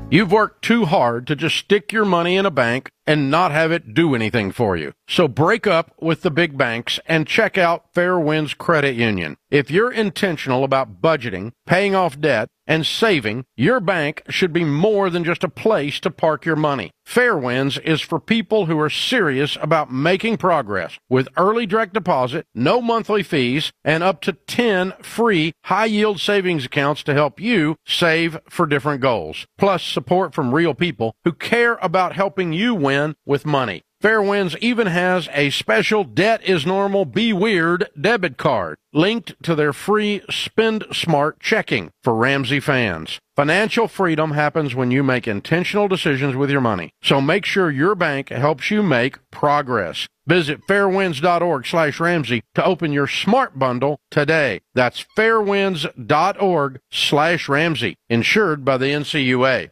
You've worked too hard to just stick your money in a bank and not have it do anything for you. So break up with the big banks and check out Fairwinds Credit Union. If you're intentional about budgeting, paying off debt, and saving, your bank should be more than just a place to park your money. Fairwinds is for people who are serious about making progress with early direct deposit, no monthly fees, and up to 10 free high-yield savings accounts to help you save for different goals. Plus support from real people who care about helping you win with money. Fairwinds even has a special Debt is Normal, Be Weird debit card linked to their free Spend Smart checking for Ramsey fans. Financial freedom happens when you make intentional decisions with your money. So make sure your bank helps you make progress. Visit fairwinds.org/Ramsey to open your smart bundle today. That's fairwinds.org/Ramsey, insured by the NCUA.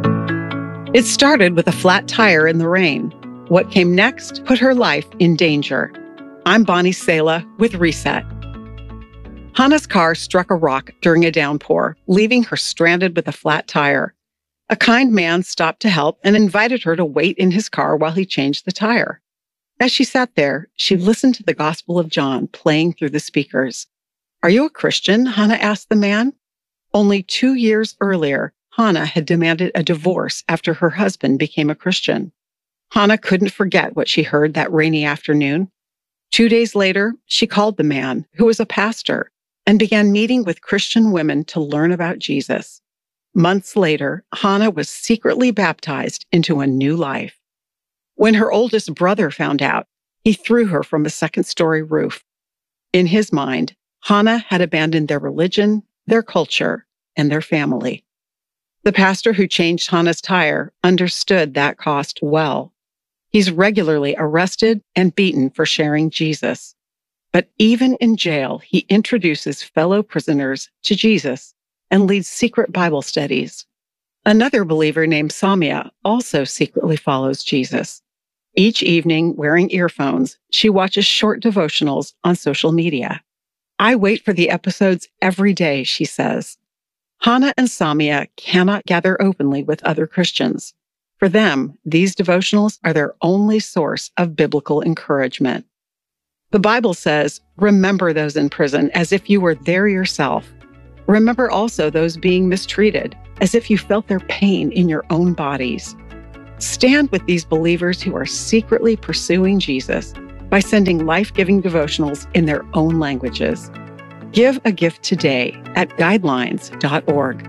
It started with a flat tire in the rain. What came next put her life in danger. I'm Bonnie Sala with Reset. Hannah's car struck a rock during a downpour, leaving her stranded with a flat tire. A kind man stopped to help and invited her to wait in his car while he changed the tire. As she sat there, she listened to the Gospel of John playing through the speakers. "Are you a Christian?" Hannah asked the man. Only 2 years earlier, Hannah had demanded a divorce after her husband became a Christian. Hannah couldn't forget what she heard that rainy afternoon. 2 days later, she called the man, who was a pastor, and began meeting with Christian women to learn about Jesus. Months later, Hannah was secretly baptized into a new life. When her oldest brother found out, he threw her from a second-story roof. In his mind, Hannah had abandoned their religion, their culture, and their family. The pastor who changed Hannah's tire understood that cost well. He's regularly arrested and beaten for sharing Jesus. But even in jail, he introduces fellow prisoners to Jesus and leads secret Bible studies. Another believer named Samia also secretly follows Jesus. Each evening, wearing earphones, she watches short devotionals on social media. "I wait for the episodes every day," she says. Hannah and Samia cannot gather openly with other Christians. For them, these devotionals are their only source of biblical encouragement. The Bible says, "Remember those in prison as if you were there yourself. Remember also those being mistreated, as if you felt their pain in your own bodies." Stand with these believers who are secretly pursuing Jesus by sending life-giving devotionals in their own languages. Give a gift today at guidelines.org.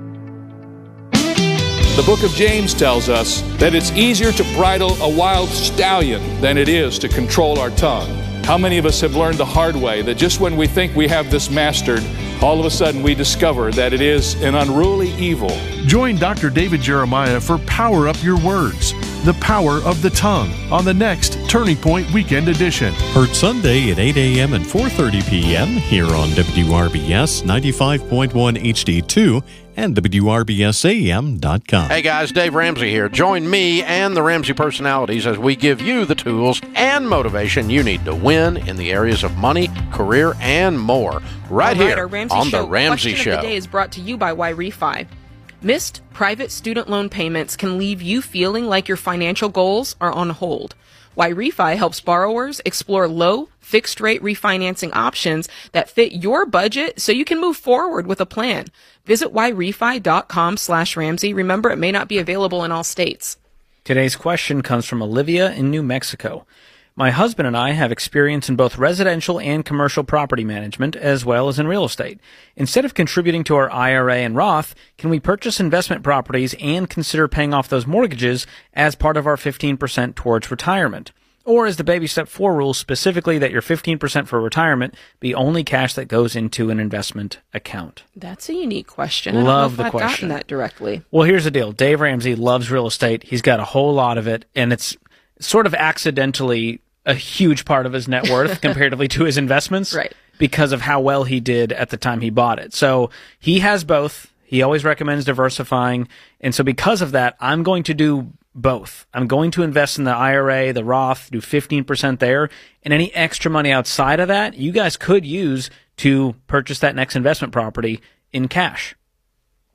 The book of James tells us that it's easier to bridle a wild stallion than it is to control our tongue. How many of us have learned the hard way that just when we think we have this mastered, all of a sudden we discover that it is an unruly evil? Join Dr. David Jeremiah for Power Up Your Words, the power of the tongue, on the next Turning Point Weekend Edition. Heard Sunday at 8 a.m. and 4:30 p.m. here on WRBS 95.1 HD2 and WRBSAM.com. Hey guys, Dave Ramsey here. Join me and the Ramsey personalities as we give you the tools and motivation you need to win in the areas of money, career, and more. Right here on The Ramsey Show. Question of the Day is brought to you by YRefi. Missed private student loan payments can leave you feeling like your financial goals are on hold. YRefi helps borrowers explore low, fixed-rate refinancing options that fit your budget so you can move forward with a plan. Visit YRefi.com/Ramsey. Remember, it may not be available in all states. Today's question comes from Olivia in New Mexico. My husband and I have experience in both residential and commercial property management, as well as in real estate. Instead of contributing to our IRA and Roth, can we purchase investment properties and consider paying off those mortgages as part of our 15% towards retirement? Or is the Baby Step 4 rule specifically that your 15% for retirement be only cash that goes into an investment account? That's a unique question. Love I don't know the if I've question. gotten that directly. Well, here's the deal. Dave Ramsey loves real estate. He's got a whole lot of it, and it's sort of accidentally a huge part of his net worth comparatively to his investments, Right. because of how well he did at the time he bought it. So he has both. He always recommends diversifying. And so because of that, I'm going to do both. I'm going to invest in the IRA, the Roth, do 15% there, and any extra money outside of that, you guys could use to purchase that next investment property in cash.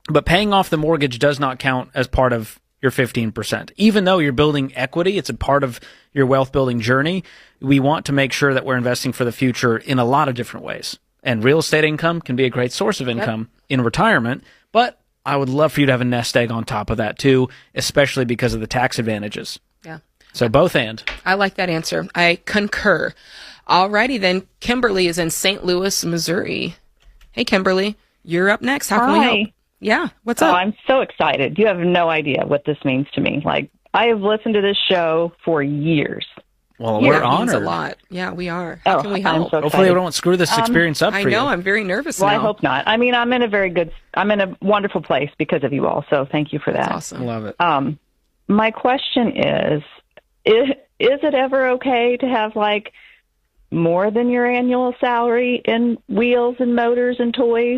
But paying off the mortgage does not count as part of your 15%. Even though you're building equity, it's a part of your wealth building journey. We want to make sure that we're investing for the future in a lot of different ways. And real estate income can be a great source of income in retirement, but I would love for you to have a nest egg on top of that too, especially because of the tax advantages. Yeah. So both and. I like that answer. I concur. Alrighty then. Kimberly is in St. Louis, Missouri. Hey, Kimberly, you're up next. How can we help? Yeah. What's up? I'm so excited. You have no idea what this means to me. Like, I have listened to this show for years. Well, Yeah, we're it means honored. a lot. Yeah, we are. How can we I'm help? so Hopefully we excited. don't screw this experience up for I you. know. I'm very nervous Well, now. I hope not. I mean, I'm in a wonderful place because of you all. So thank you for that. That's awesome. Love it. My question is it ever okay to have like more than your annual salary in wheels and motors and toys?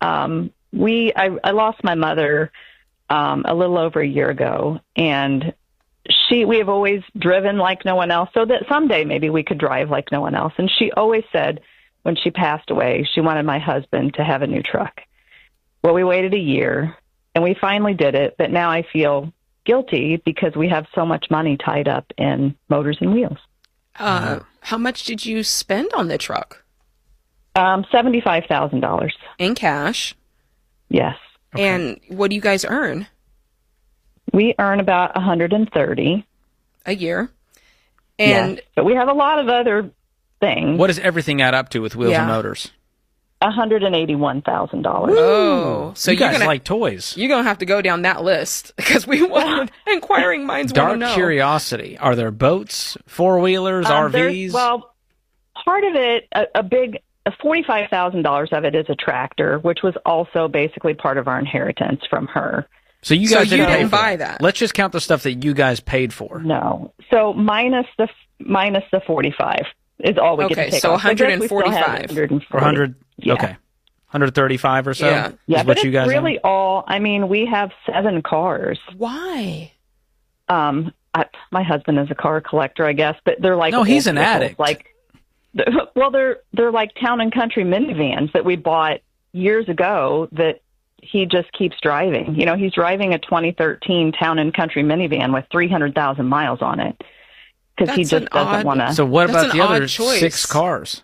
I lost my mother a little over a year ago, and we have always driven like no one else, so that someday maybe we could drive like no one else. And she always said when she passed away, she wanted my husband to have a new truck. Well, we waited a year, and we finally did it, but now I feel guilty because we have so much money tied up in motors and wheels. How much did you spend on the truck? $75,000. In cash. Yes. Okay. And what do you guys earn We earn about $130. a year? And Yes. But we have a lot of other things. What does everything add up to with wheels and Yeah. motors? $181,000. oh, so you you're guys gonna like toys. you're gonna have to go down that list because we want inquiring minds want to Dark know. curiosity. Are there boats, four-wheelers, RVs? Well, part of it, a big $45,000 of it is a tractor, which was also basically part of our inheritance from her. so you So guys you didn't pay didn't for buy that. Let's just count the stuff that you guys paid for. No. So minus the 45 is all we get Okay, to take so off. I guess we still have 145. 140. Or 100? Yeah. Okay. 135 or so Yeah. Yeah, is but what you guys it's really own? all, I mean, we have 7 cars. Why? My husband is a car collector, I guess, but they're like No, he's old an vehicles, addict. Like, well, they're like town and country minivans that we bought years ago that he just keeps driving. You know, he's driving a 2013 town and country minivan with 300,000 miles on it because he That's just an doesn't odd- want to. So what That's about an the odd other choice. 6 cars?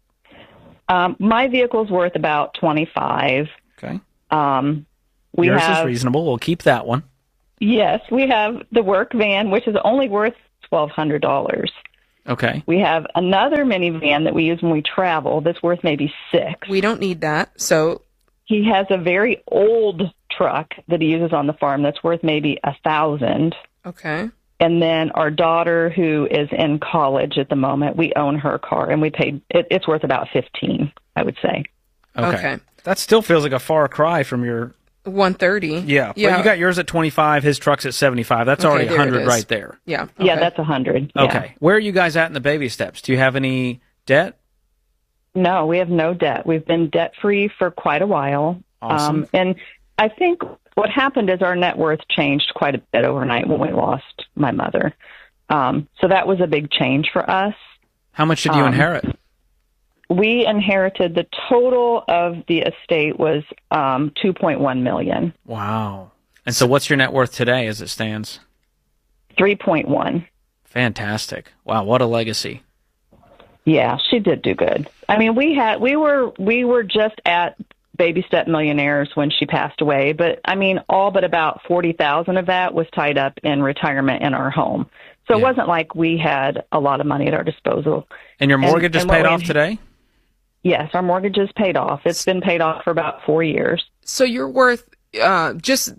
My vehicle's worth about 25. Okay. We Yours have is reasonable. We'll keep that one. Yes, we have the work van, which is only worth $1,200. Okay. We have another minivan that we use when we travel that's worth maybe $600. We don't need that. So He has a very old truck that he uses on the farm that's worth maybe $1,000. okay. And then our daughter, who is in college at the moment, we own her car, and we paid. It's worth about $15,000, I would say. Okay. That still feels like a far cry from your 130. Yeah. But you got yours at 25, his truck's at 75. That's Okay, already there it 100 is. right there. Yeah. Yeah, okay. that's $100. Yeah. Okay. Where are you guys at in the baby steps? Do you have any debt? No, we have no debt. We've been debt free for quite a while. Awesome. And I think what happened is our net worth changed quite a bit overnight when we lost my mother. So that was a big change for us. How much did you inherit? We inherited the total of the estate was $2.1 million. Wow. And so what's your net worth today as it stands? 3.1. Fantastic. Wow, what a legacy. Yeah, she did do good. I mean, we were just at Baby Step Millionaires when she passed away, but I mean, all but about 40,000 of that was tied up in retirement in our home. So it wasn't like we had a lot of money at our disposal. And your mortgage is and what paid we- off today? Yes, our mortgage is paid off. It's been paid off for about 4 years. So you're worth just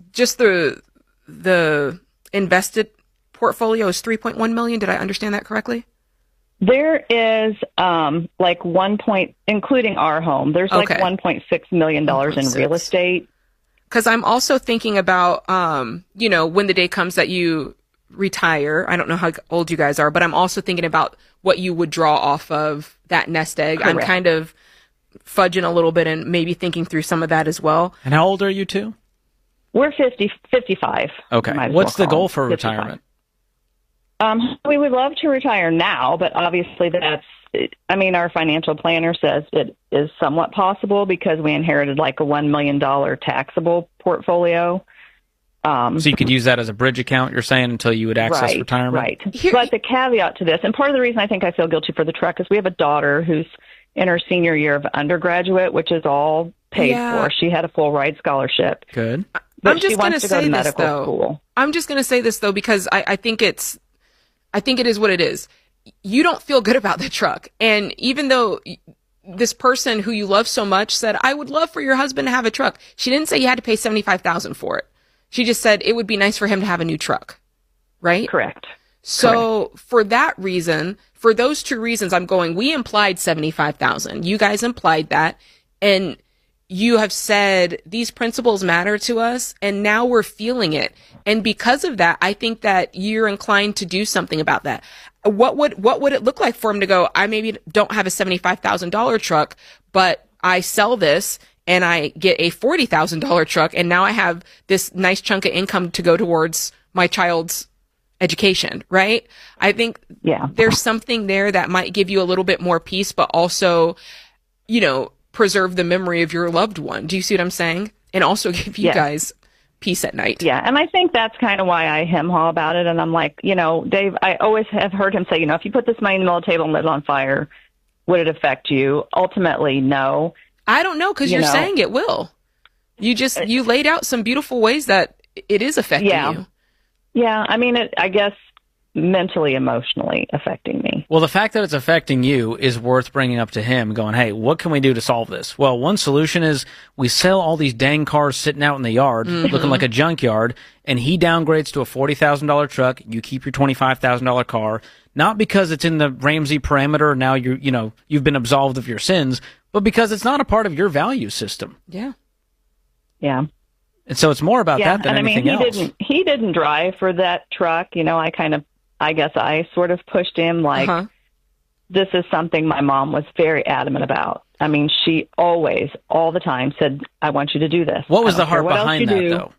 the invested portfolio is 3.1 million. Did I understand that correctly? There is like including our home, there's like Okay. $1.6 million in 1.6. real estate. Because I'm also thinking about, when the day comes that you retire. I don't know how old you guys are, but I'm also thinking about what you would draw off of that nest egg. I'm Correct. kind of fudging a little bit and maybe thinking through some of that as well. And how old are you two? We're 55. Okay. might as What's well the call goal them, for 55. retirement? We would love to retire now, but obviously that's I mean, our financial planner says it is somewhat possible because we inherited like a $1 million taxable portfolio. So you could use that as a bridge account, you're saying, until you would access retirement? Right. But the caveat to this, and part of the reason I think I feel guilty for the truck is we have a daughter who's in her senior year of undergraduate, which is all paid for. She had a full ride scholarship. Good. But I'm just going to say this, though. School. I'm just going to say this, though, because I think it is what it is. You don't feel good about the truck. And even though this person who you love so much said, I would love for your husband to have a truck, she didn't say you had to pay $75,000 for it. She just said it would be nice for him to have a new truck, right? Correct. So for that reason, for those two reasons, I'm going, we implied $75,000. You guys implied that. And you have said these principles matter to us. And now we're feeling it. And because of that, I think that you're inclined to do something about that. What would it look like for him to go, I maybe don't have a $75,000 truck, but I sell this and I get a $40,000 truck, and now I have this nice chunk of income to go towards my child's education, right? I think there's something there that might give you a little bit more peace, but also, preserve the memory of your loved one. Do you see what I'm saying? And also give you guys peace at night. Yeah, and I think that's kind of why I hem-haw about it. And I'm like, Dave, I always have heard him say, if you put this money in the middle of the table and lit it on fire, would it affect you? Ultimately, no. I don't know, because you're saying it will. You laid out some beautiful ways that it is affecting you. Yeah, I mean, I guess mentally, emotionally affecting me. Well, the fact that it's affecting you is worth bringing up to him, going, hey, what can we do to solve this? Well, one solution is we sell all these dang cars sitting out in the yard, looking like a junkyard, and he downgrades to a $40,000 truck. You keep your $25,000 car, not because it's in the Ramsey parameter, now you've been absolved of your sins, but because it's not a part of your value system. Yeah. Yeah. And so it's more about that than anything else. He didn't drive for that truck. I guess I sort of pushed him like, this is something my mom was very adamant about. I mean, she always, all the time said, I want you to do this. What was the heart behind that, though?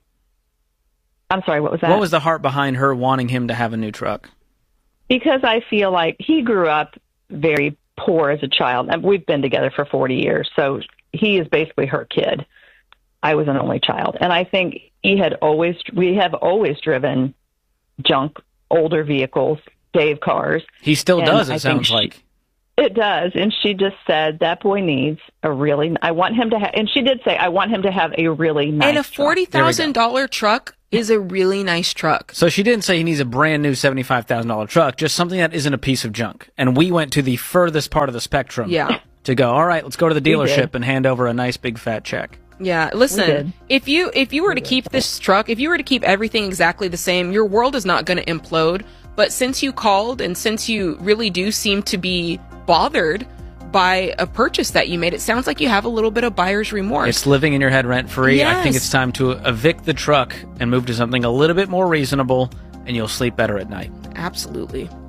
I'm sorry, what was that? What was the heart behind her wanting him to have a new truck? Because I feel like he grew up very poor as a child. And we've been together for 40 years, so he is basically her kid. I was an only child. And I think we have always driven junk, older vehicles, Dave cars. He still does, it sounds like. It does. And she just said, that boy needs I want him to have, and she did say, I want him to have a really nice truck. And a $40,000 truck is a really nice truck. So she didn't say he needs a brand new $75,000 truck, just something that isn't a piece of junk. And we went to the furthest part of the spectrum to go, all right, let's go to the dealership and hand over a nice big fat check. Yeah, listen, if you were to keep this truck, if you were to keep everything exactly the same, your world is not going to implode. But since you called and since you really do seem to be bothered by a purchase that you made, it sounds like you have a little bit of buyer's remorse. It's living in your head rent-free. Yes. I think it's time to evict the truck and move to something a little bit more reasonable, and you'll sleep better at night. Absolutely.